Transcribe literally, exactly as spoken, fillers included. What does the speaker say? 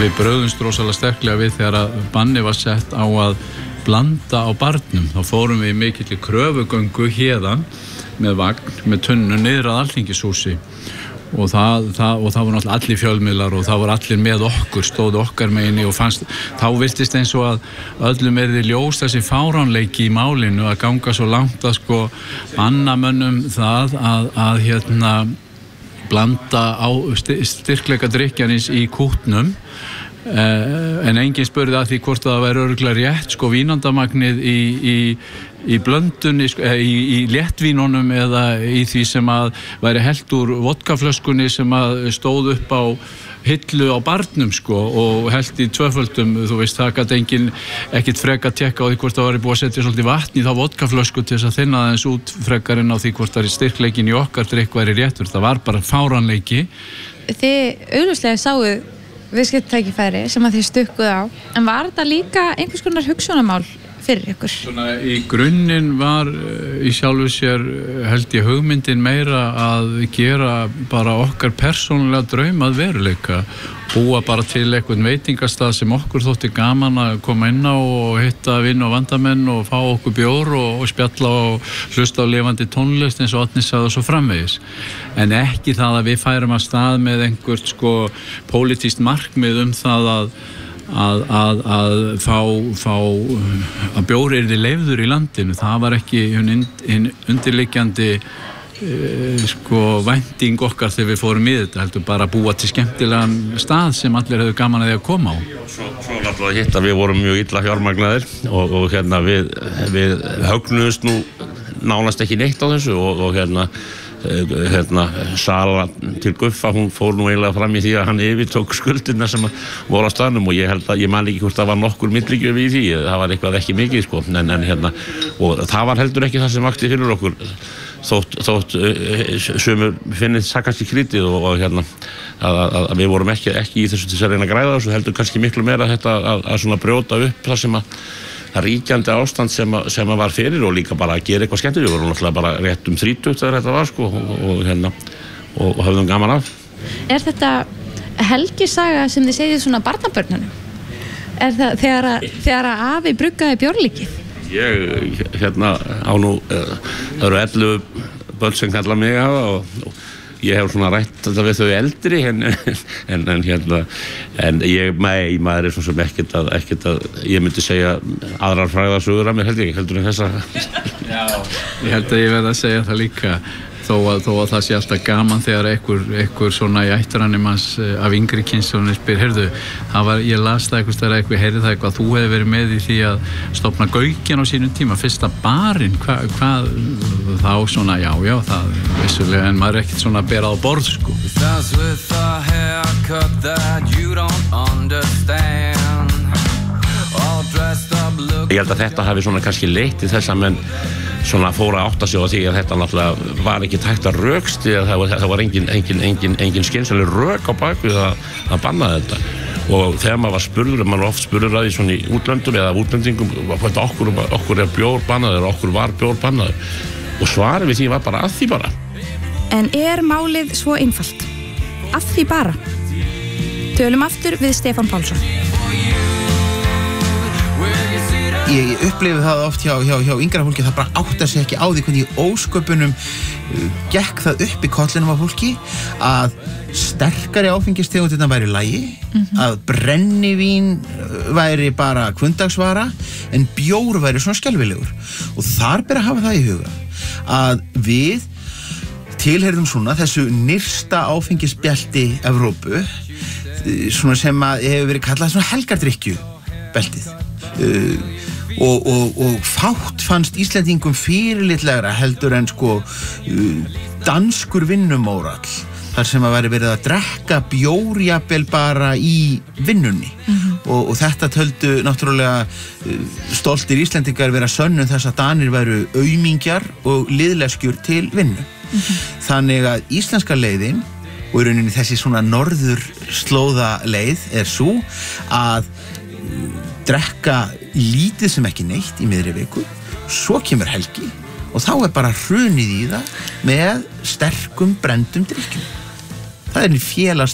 við bröðumst rosalega sterklega við þegar að banni var sett á að blanda á barnum. Þá fórum við í mikilli kröfugöngu héðan með vagn, með tunnu niður að Alþingishúsi og það, það, og það voru náttúrulega allir fjölmiðlar og það voru allir með okkur, stóðu okkar meginni og fannst, þá virtist eins og að öllum erði ljós þessi fáránleiki í málinu að ganga svo langt að sko banna mönnum það að, að hérna blanda á styrkleika drykkjarins í kútnum. Uh, en enginn spurði að því hvort það væri örugglega rétt sko vínandamagnið í, í, í blöndunni sko, í, í léttvínunum eða í því sem að væri hellt úr vodkaflöskunni sem að stóð upp á hillu á barnum sko og hellt í tvöföldum, þú veist, það gæti enginn ekkit freka tekka á því hvort það væri búið að setja svolítið vatn í þá vodkaflösku til þess að þynna aðeins út frekarinn á því hvort það er styrkleikin í okkar drykk væri réttur, það var bara fáránleiki. Þið augljóslega sáuð viðskiptatækifæri sem að þið stukkuð á, en var þetta líka einhvers konar hugsjónamál fyrir ykkur? Svona í grunninn var í sjálfu sér held ég hugmyndin meira að gera bara okkar persónulega draum að veruleika, búa bara til einhvern veitingastað sem okkur þótti gaman að koma inn á og hitta vinn og vandamenn og fá okkur bjór og, og spjalla og hlusta á lifandi tónlist eins og Árni sagði og svo framvegis. En ekki það að við færum að stað með einhvert sko pólitískt markmið um það að Að, að, að fá, fá að bjór yrði leyfður í landinu. Það var ekki hinn undirliggjandi e, sko vænting okkar þegar við fórum í þetta, heldur bara að búa til skemmtilegan stað sem allir hefðu gaman að því að koma á. Svo, svo náttúrulega hitt að við vorum mjög illa fjármagnaðir og, og hérna við, við högnuðust nú nánast ekki neitt á þessu og, og hérna hérna sala til Guffa, hún fór nú eiginlega fram í því að hann yfirtók skuldina sem voru á staðnum og ég held að, ég man ekki hvort það var nokkur milligjöf í því, það var eitthvað ekki mikið sko, en, en hérna, og það var heldur ekki það sem vakti fyrir okkur þótt, þótt sumur finnir sakast í krítið og, og hérna að, að, að við vorum ekki, ekki í þessu til að reyna að græða þessu, heldur kannski miklu meira þetta að, að svona brjóta upp það sem að það ríkjandi ástand sem að, sem að var fyrir og líka bara að gera eitthvað skemmtilegt. Við vorum náttúrulega bara rétt um þrítugt þegar þetta var sko og, og hérna og, og höfðum gaman af. Er þetta helgisaga sem þið segið svona barnabörnunum? Er það þegar að, þegar að afi bruggaði bjórlíkið? Ég hérna á nú, uh, það eru ellefu börn sem kalla mig að og, og ég hef svona rætt þetta við þau eldri en, en, en hérna en ég, mei, maður er svo sem ekkert að, ekkert að ég myndi segja aðrar fræðasögur að mér held ég, heldur en þessa. Já, ég held að ég verð að segja það líka þó að, þó að það sé alltaf gaman þegar einhver, einhver svona í ættarannum hans af yngri kynslóðinni spyr, heyrðu, það var, ég las það eitthvað stærra eitthvað, heyrðu það eitthvað, þú hefði verið með í því að stofna Gaukinn á sínum tíma, fyrsta barinn, hvað, hvað, þá svona, já, já, það vissulega, en maður er ekkert svona að bera á borð, sko. Ég held að þetta hafi svona kannski leitt til þess að menn svona fóra átta sig á því að þetta náttúrulega var ekki tækt að rökst því að það var, það var engin, engin, engin, engin skynsamleg rök á bakvið að, að banna þetta og þegar maður var spurður, maður var oft spurður að því svona í útlöndum eða útlendingum okkur, okkur er bjór bannaður, okkur var bjór bannaður og svarið við því var bara að því bara. En er málið svo einfalt? Að því bara? Tölum aftur við Stefán Pálsson. Ég upplifi það oft hjá, hjá, hjá yngra fólki, það bara áttar sig ekki á því hvernig í ósköpunum uh, gekk það upp í kollinum á fólki að sterkari áfengistegundirnar væri í lagi, mm-hmm. að brennivín væri bara kvundagsvara en bjór væri svona skelfilegur og þar ber að hafa það í huga að við tilheyrðum svona þessu nyrsta áfengisbelti Evrópu, svona sem að hefur verið kallað svona helgardrykkju beltið. Uh, Og, og, og fátt fannst Íslendingum fyrirlitlegra heldur en sko uh, danskur vinnumórall þar sem að væri verið að drekka bjórjabel bara í vinnunni mm-hmm. og, og þetta töldu náttúrulega uh, stoltir Íslendingar vera sönnum þess að Danir væru aumingjar og liðleskjur til vinnu mm-hmm. þannig að íslenska leiðin og í rauninni þessi svona norður slóða leið er svo að uh, drekka lítið sem ekki neitt í miðri viku, svo kemur helgi og þá er bara hrunið í það með sterkum brendum drykkjum. Það er félags